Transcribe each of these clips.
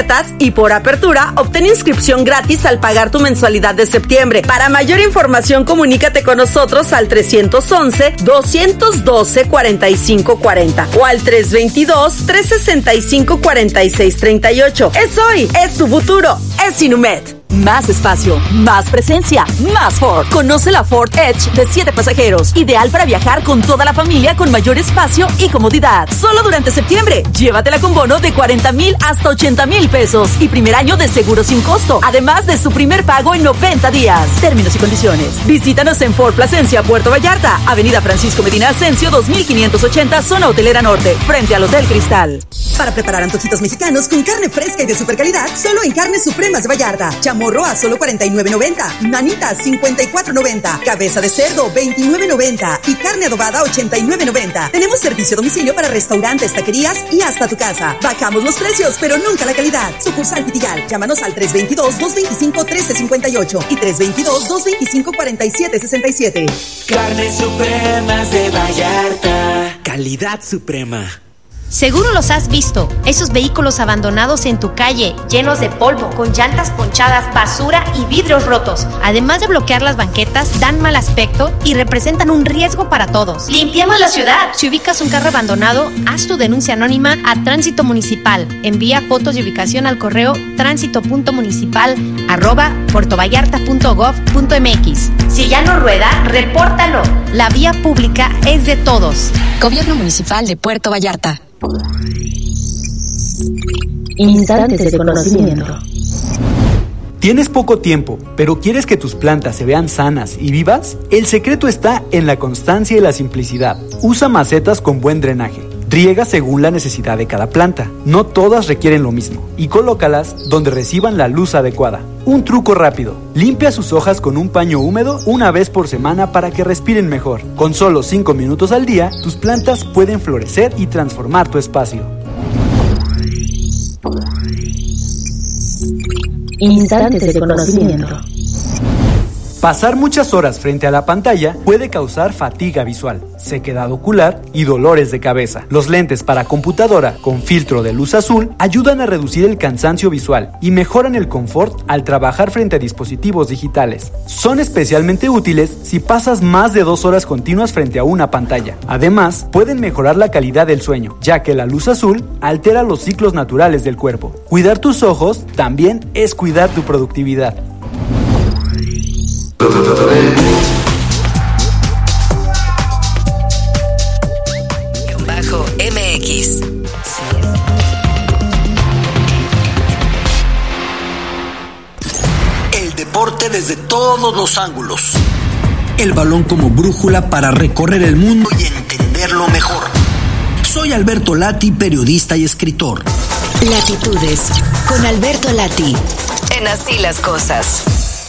tarjetas y por apertura obtén inscripción gratis al pagar tu mensualidad de septiembre. Para mayor información, comunícate con nosotros al 311-212-4540 o al 322-365-4638. Es hoy, es tu futuro, es Inumet. Más espacio, más presencia, más Ford. Conoce la Ford Edge de 7 pasajeros. Ideal para viajar con toda la familia con mayor espacio y comodidad. Solo durante septiembre. Llévatela con bono de 40,000 hasta 80,000 pesos. Y primer año de seguro sin costo. Además de su primer pago en 90 días. Términos y condiciones. Visítanos en Ford Plasencia, Puerto Vallarta. Avenida Francisco Medina Ascencio, 2580, zona hotelera norte. Frente al Hotel Cristal. Para preparar antojitos mexicanos con carne fresca y de super calidad, solo en Carnes Supremas de Vallarta. Chamorro a solo $49.90, manitas $54.90, cabeza de cerdo $29.90 y carne adobada $89.90. Tenemos servicio a domicilio para restaurantes, taquerías y hasta tu casa. Bajamos los precios, pero nunca la calidad. Sucursal Pitigal. Llámanos al 322-225-1358 y 322-225-4767. Carnes Supremas de Vallarta. Calidad suprema. Seguro los has visto, esos vehículos abandonados en tu calle, llenos de polvo, con llantas ponchadas, basura y vidrios rotos. Además de bloquear las banquetas, dan mal aspecto y representan un riesgo para todos. ¡Limpiemos la ciudad! Si ubicas un carro abandonado, haz tu denuncia anónima a Tránsito Municipal. Envía fotos de ubicación al correo tránsito.municipal@puertovallarta.gov.mx. Si ya no rueda, repórtalo. La vía pública es de todos. Gobierno Municipal de Puerto Vallarta. Instantes de conocimiento. ¿Tienes poco tiempo, pero quieres que tus plantas se vean sanas y vivas? El secreto está en la constancia y la simplicidad. Usa macetas con buen drenaje. Riega según la necesidad de cada planta. No todas requieren lo mismo. Y colócalas donde reciban la luz adecuada. Un truco rápido. Limpia sus hojas con un paño húmedo una vez por semana para que respiren mejor. Con solo 5 minutos al día, tus plantas pueden florecer y transformar tu espacio. Instantes de conocimiento. Pasar muchas horas frente a la pantalla puede causar fatiga visual, sequedad ocular y dolores de cabeza. Los lentes para computadora con filtro de luz azul ayudan a reducir el cansancio visual y mejoran el confort al trabajar frente a dispositivos digitales. Son especialmente útiles si pasas más de 2 horas continuas frente a una pantalla. Además, pueden mejorar la calidad del sueño, ya que la luz azul altera los ciclos naturales del cuerpo. Cuidar tus ojos también es cuidar tu productividad. MX. El deporte desde todos los ángulos. El balón como brújula para recorrer el mundo y entenderlo mejor. Soy Alberto Lati, periodista y escritor. Latitudes con Alberto Lati. En Así las Cosas.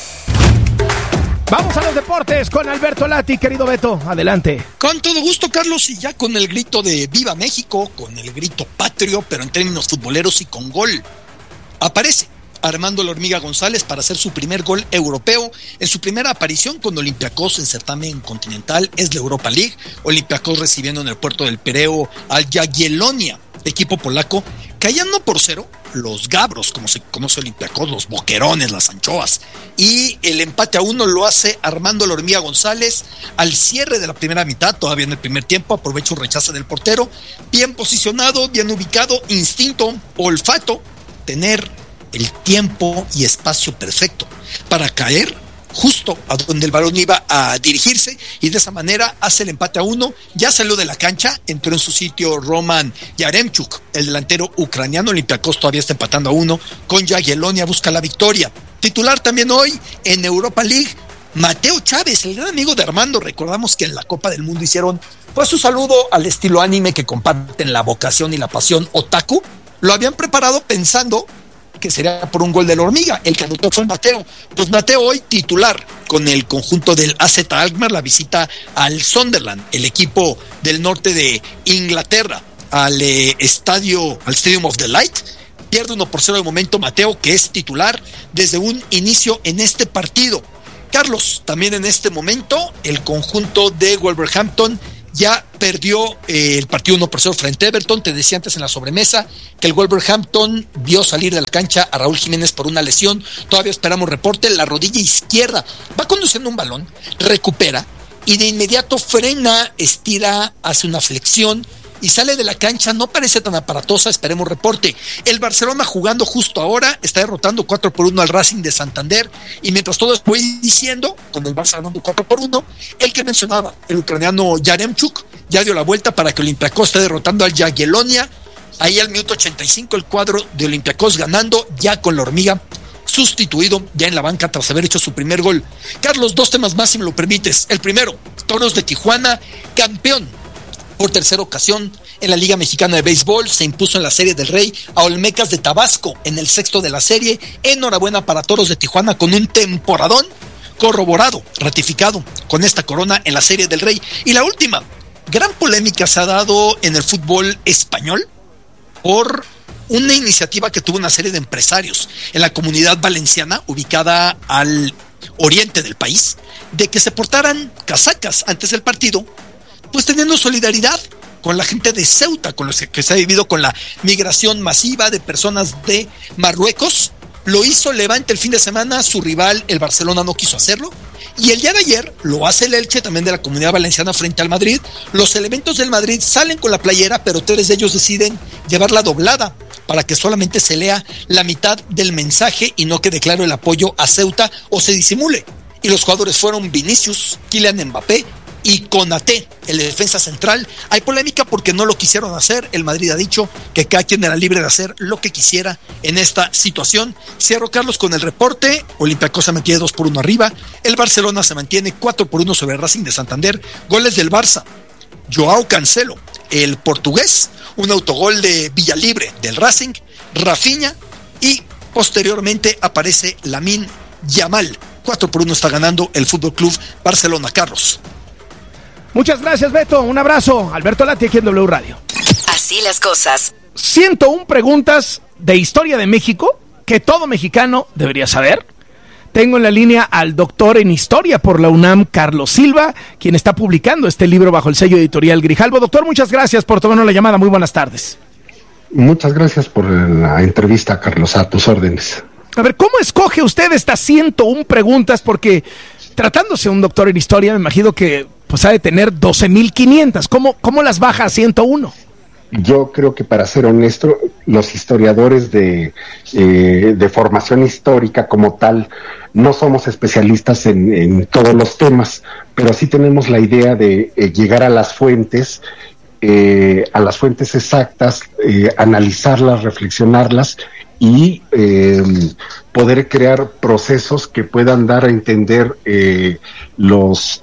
Vamos a los deportes con Alberto Lati, querido Beto, adelante. Con todo gusto, Carlos, y ya con el grito de Viva México, con el grito patrio, pero en términos futboleros y con gol. Aparece Armando La Hormiga González para hacer su primer gol europeo en su primera aparición con Olympiacos en certamen continental, es la Europa League. Olympiacos recibiendo en el puerto del Pireo al Jagiellonia, equipo polaco, cayendo por 0 los Gabros, como se conoce Olympiacos, los Boquerones, las Anchoas, y el empate a 1 lo hace Armando La Hormiga González al cierre de la primera mitad, todavía en el primer tiempo, aprovecha un rechazo del portero, bien posicionado, bien ubicado, instinto, olfato, tener el tiempo y espacio perfecto para caer justo a donde el balón iba a dirigirse, y de esa manera hace el empate a 1. Ya salió de la cancha, entró en su sitio Roman Yaremchuk, el delantero ucraniano. Olympiacos todavía está empatando a 1 con Jagiellonia, busca la victoria. Titular también hoy en Europa League, Mateo Chávez, el gran amigo de Armando. Recordamos que en la Copa del Mundo hicieron pues su saludo al estilo anime que comparten la vocación y la pasión otaku. Lo habían preparado pensando que sería por un gol de La Hormiga. El que anotó fue Mateo. Pues Mateo hoy titular con el conjunto del AZ Alkmaar, la visita al Sunderland, el equipo del norte de Inglaterra, al Stadium of the Light. Pierde 1-0 de momento Mateo, que es titular desde un inicio en este partido. Carlos, también en este momento el conjunto de Wolverhampton ya perdió el partido 1-0 frente a Everton. Te decía antes en la sobremesa que el Wolverhampton vio salir de la cancha a Raúl Jiménez por una lesión. Todavía esperamos reporte. La rodilla izquierda, va conduciendo un balón, recupera y de inmediato frena, estira, hace una flexión y sale de la cancha. No parece tan aparatosa, esperemos reporte. El Barcelona, jugando justo ahora, está derrotando 4-1 al Racing de Santander, y mientras todo estoy diciendo, con el Barça ganando 4-1, el que mencionaba, el ucraniano Yaremchuk, ya dio la vuelta para que Olympiacos esté derrotando al Jagiellonia. Ahí al minuto 85 el cuadro de Olympiacos ganando, ya con la hormiga sustituido ya en la banca tras haber hecho su primer gol. Carlos, 2 temas más si me lo permites. El primero, Toros de Tijuana, campeón por tercera ocasión en la Liga Mexicana de Béisbol, se impuso en la Serie del Rey a Olmecas de Tabasco en el 6º de la serie. Enhorabuena para Toros de Tijuana con un temporadón corroborado, ratificado con esta corona en la Serie del Rey. Y la última, gran polémica se ha dado en el fútbol español por una iniciativa que tuvo una serie de empresarios en la Comunidad Valenciana, ubicada al oriente del país, de que se portaran casacas antes del partido, pues teniendo solidaridad con la gente de Ceuta, con los que se ha vivido con la migración masiva de personas de Marruecos. Lo hizo Levante el fin de semana, su rival el Barcelona no quiso hacerlo, y el día de ayer lo hace el Elche, también de la Comunidad Valenciana, frente al Madrid. Los elementos del Madrid salen con la playera, pero 3 de ellos deciden llevarla doblada para que solamente se lea la mitad del mensaje y no quede claro el apoyo a Ceuta o se disimule. Y los jugadores fueron Vinicius, Kylian Mbappé y Konaté, el defensa central. Hay polémica porque no lo quisieron hacer. El Madrid ha dicho que cada quien era libre de hacer lo que quisiera en esta situación. Cierro, Carlos, con el reporte. Olympiacos se mantiene 2-1 arriba. El Barcelona se mantiene 4-1 sobre el Racing de Santander. Goles del Barça: Joao Cancelo, el portugués, un autogol de Villalibre del Racing, Rafinha, y posteriormente aparece Lamine Yamal. 4-1 está ganando el Fútbol Club Barcelona. Carlos. Muchas gracias, Beto. Un abrazo. Alberto Lati, aquí en W Radio. Así las cosas. 101 preguntas de historia de México que todo mexicano debería saber. Tengo en la línea al doctor en historia por la UNAM, Carlos Silva, quien está publicando este libro bajo el sello editorial Grijalbo. Doctor, muchas gracias por tomarnos la llamada. Muy buenas tardes. Muchas gracias por la entrevista, Carlos. A tus órdenes. A ver, ¿cómo escoge usted estas 101 preguntas? Porque tratándose de un doctor en historia, me imagino que pues ha de tener 12,500. ¿Cómo las baja a 101? Yo creo que, para ser honesto, los historiadores de formación histórica como tal no somos especialistas en todos los temas, pero sí tenemos la idea de llegar a las fuentes exactas, analizarlas, reflexionarlas y poder crear procesos que puedan dar a entender los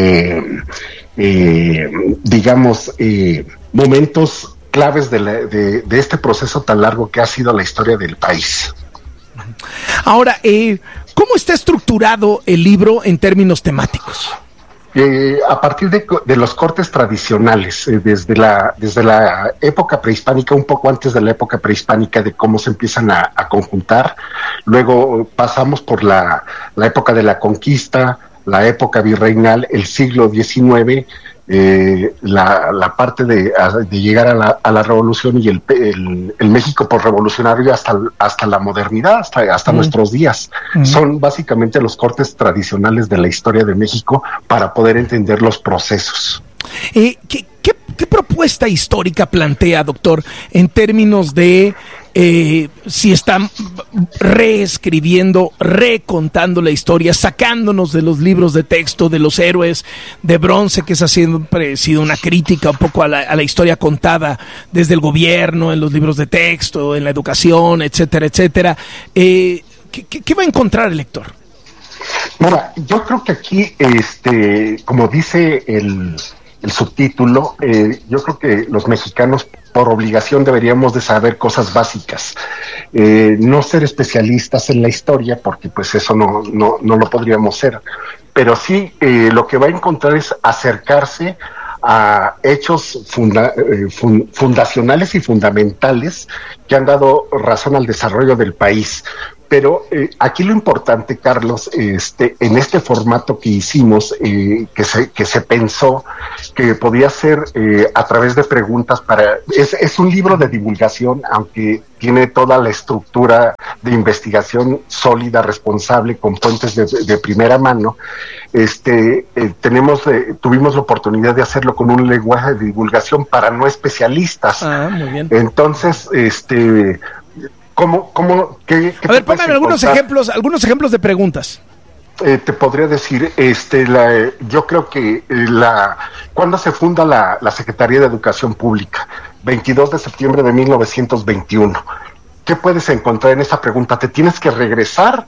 momentos claves de este proceso tan largo que ha sido la historia del país. Ahora, ¿cómo está estructurado el libro en términos temáticos? A partir de los cortes tradicionales, desde la época prehispánica, un poco antes de la época prehispánica, de cómo se empiezan a conjuntar. Luego pasamos por la época de la conquista, la época virreinal, el siglo XIX, la parte de llegar a la revolución y el México postrevolucionario hasta la modernidad, hasta nuestros días. Son básicamente los cortes tradicionales de la historia de México para poder entender los procesos. ¿Qué propuesta histórica plantea, doctor, en términos de si están reescribiendo, recontando la historia, sacándonos de los libros de texto, de los héroes de bronce, que esa ha sido una crítica un poco a la historia contada desde el gobierno, en los libros de texto, en la educación, etcétera, etcétera? ¿Qué va a encontrar el lector? Mira, yo creo que aquí, como dice el subtítulo, yo creo que los mexicanos por obligación deberíamos de saber cosas básicas, no ser especialistas en la historia, porque pues eso no lo podríamos ser, pero sí lo que va a encontrar es acercarse a hechos fundacionales y fundamentales que han dado razón al desarrollo del país. Pero aquí lo importante, Carlos, en este formato que hicimos, que se pensó que podía ser a través de preguntas es un libro de divulgación, aunque tiene toda la estructura de investigación sólida, responsable, con fuentes de primera mano. Tuvimos la oportunidad de hacerlo con un lenguaje de divulgación para no especialistas. Muy bien. Entonces, ¿qué a ver, póngame algunos ejemplos de preguntas. Te podría decir, yo creo que ¿cuándo se funda la Secretaría de Educación Pública? 22 de septiembre de 1921. ¿Qué puedes encontrar en esa pregunta? Te tienes que regresar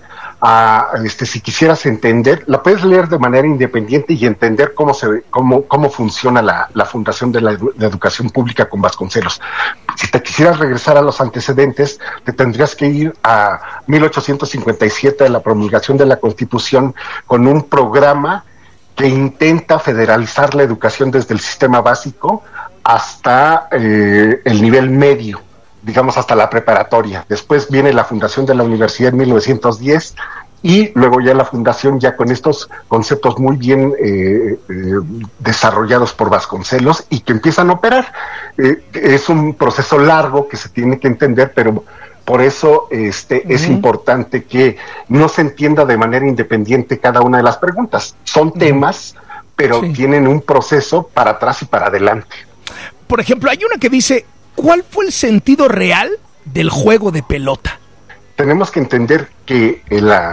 si quisieras entender, la puedes leer de manera independiente y entender cómo funciona la Fundación de la Educación Pública con Vasconcelos. Si te quisieras regresar a los antecedentes, te tendrías que ir a 1857, a la promulgación de la Constitución, con un programa que intenta federalizar la educación desde el sistema básico hasta el nivel medio, digamos hasta la preparatoria. Después viene la fundación de la universidad en 1910 y luego ya la fundación ya con estos conceptos muy bien desarrollados por Vasconcelos y que empiezan a operar. Es un proceso largo que se tiene que entender, pero por eso es importante que no se entienda de manera independiente cada una de las preguntas. Son temas, pero tienen un proceso para atrás y para adelante. Por ejemplo, hay una que dice: ¿cuál fue el sentido real del juego de pelota? Tenemos que entender que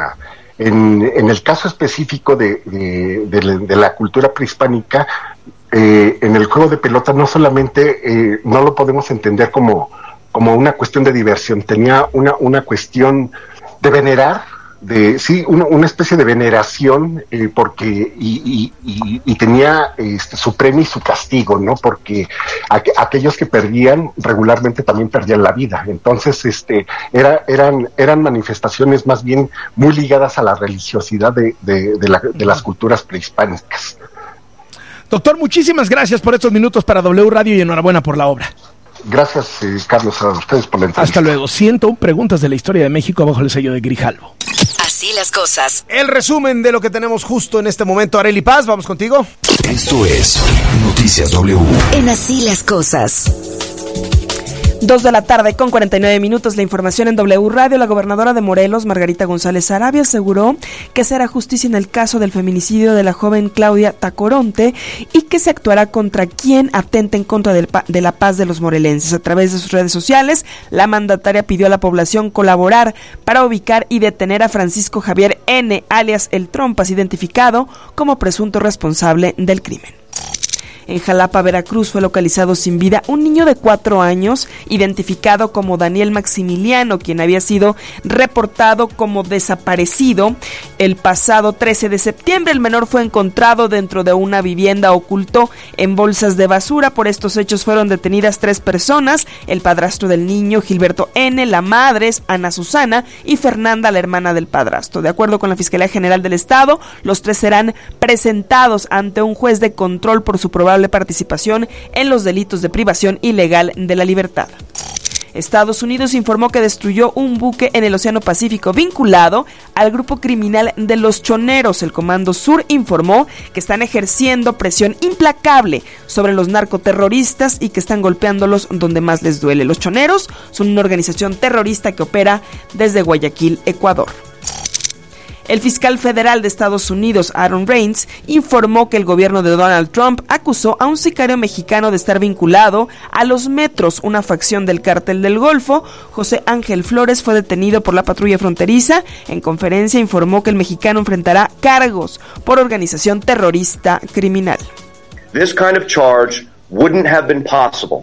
en el caso específico de la cultura prehispánica, en el juego de pelota no solamente no lo podemos entender como una cuestión de diversión, tenía una cuestión de venerar, una especie de veneración, porque y tenía su premio y su castigo, ¿no? Porque aquellos que perdían regularmente también perdían la vida. Entonces, eran manifestaciones más bien muy ligadas a la religiosidad de las culturas prehispánicas. Doctor, muchísimas gracias por estos minutos para W Radio y enhorabuena por la obra. Gracias, Carlos, a ustedes por la entrevista. Hasta luego. 101 preguntas de la historia de México bajo el sello de Grijalvo. Así las cosas. El resumen de lo que tenemos justo en este momento. Arely Paz, vamos contigo. Esto es Noticias W. En Así las cosas. 2:49 p.m. La información en W Radio. La gobernadora de Morelos, Margarita González Sarabia, aseguró que se hará justicia en el caso del feminicidio de la joven Claudia Tacoronte y que se actuará contra quien atente en contra de la paz de los morelenses. A través de sus redes sociales, la mandataria pidió a la población colaborar para ubicar y detener a Francisco Javier N., alias El Trompas, identificado como presunto responsable del crimen. En Jalapa, Veracruz, fue localizado sin vida un niño de 4 años, identificado como Daniel Maximiliano, quien había sido reportado como desaparecido el pasado 13 de septiembre. El menor fue encontrado dentro de una vivienda oculto en bolsas de basura. Por estos hechos fueron detenidas 3 personas: el padrastro del niño, Gilberto N., la madre, Ana Susana, y Fernanda, la hermana del padrastro. De acuerdo con la Fiscalía General del Estado, los 3 serán presentados ante un juez de control por su probable participación en los delitos de privación ilegal de la libertad. Estados Unidos informó que destruyó un buque en el Océano Pacífico vinculado al grupo criminal de los Choneros. El Comando Sur informó que están ejerciendo presión implacable sobre los narcoterroristas y que están golpeándolos donde más les duele. Los Choneros son una organización terrorista que opera desde Guayaquil, Ecuador. El fiscal federal de Estados Unidos, Aaron Reins, informó que el gobierno de Donald Trump acusó a un sicario mexicano de estar vinculado a los Metros, una facción del Cártel del Golfo. José Ángel Flores fue detenido por la patrulla fronteriza. En conferencia informó que el mexicano enfrentará cargos por organización terrorista criminal. This kind of charge wouldn't have been possible.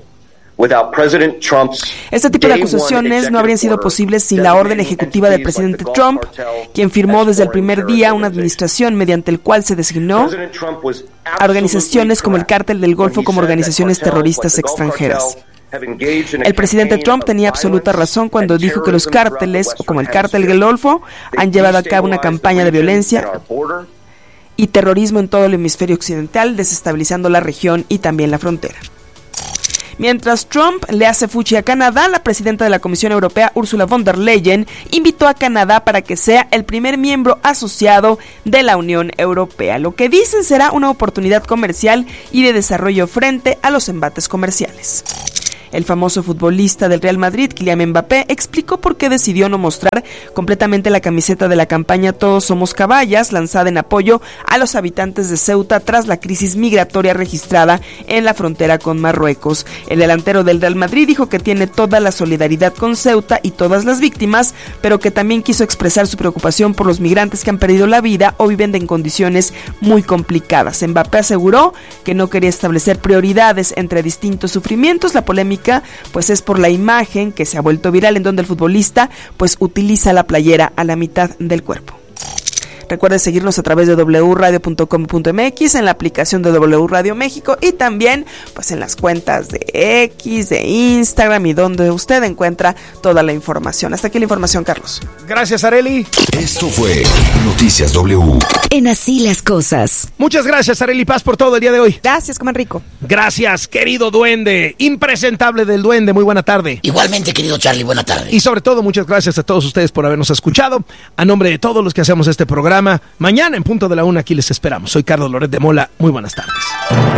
Este tipo de acusaciones no habrían sido posibles sin la orden ejecutiva del presidente Trump, quien firmó desde el primer día una administración mediante el cual se designó a organizaciones como el Cártel del Golfo como organizaciones terroristas extranjeras. El presidente Trump tenía absoluta razón cuando dijo que los cárteles, o como el Cártel del Golfo, han llevado a cabo una campaña de violencia y terrorismo en todo el hemisferio occidental, desestabilizando la región y también la frontera. Mientras Trump le hace fuchi a Canadá, la presidenta de la Comisión Europea, Ursula von der Leyen, invitó a Canadá para que sea el primer miembro asociado de la Unión Europea. Lo que dicen será una oportunidad comercial y de desarrollo frente a los embates comerciales. El famoso futbolista del Real Madrid, Kylian Mbappé, explicó por qué decidió no mostrar completamente la camiseta de la campaña Todos Somos Caballas, lanzada en apoyo a los habitantes de Ceuta tras la crisis migratoria registrada en la frontera con Marruecos. El delantero del Real Madrid dijo que tiene toda la solidaridad con Ceuta y todas las víctimas, pero que también quiso expresar su preocupación por los migrantes que han perdido la vida o viven en condiciones muy complicadas. Mbappé aseguró que no quería establecer prioridades entre distintos sufrimientos. La polémica pues es por la imagen que se ha vuelto viral en donde el futbolista pues utiliza la playera a la mitad del cuerpo. Recuerde seguirnos a través de wradio.com.mx, en la aplicación de W Radio México y también pues en las cuentas de X, de Instagram y donde usted encuentra toda la información. Hasta aquí la información, Carlos. Gracias, Arely. Esto fue Noticias W. En Así las Cosas. Muchas gracias, Arely Paz, por todo el día de hoy. Gracias, coman rico. Gracias, querido duende, impresentable del duende, muy buena tarde. Igualmente, querido Charlie, buena tarde. Y sobre todo, muchas gracias a todos ustedes por habernos escuchado. A nombre de todos los que hacemos este programa, mañana en punto de la 1 aquí les esperamos. Soy Carlos Loret de Mola, muy buenas tardes.